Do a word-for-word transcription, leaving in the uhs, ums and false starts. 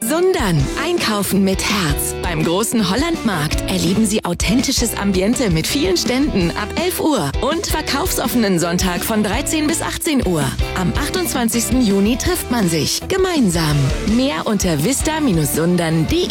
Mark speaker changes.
Speaker 1: Sundern. Einkaufen mit Herz. Beim großen Hollandmarkt erleben Sie authentisches Ambiente mit vielen Ständen ab elf Uhr und verkaufsoffenen Sonntag von dreizehn bis achtzehn Uhr. Am achtundzwanzigsten Juni trifft man sich gemeinsam. Mehr unter vista Bindestrich sundern punkt de.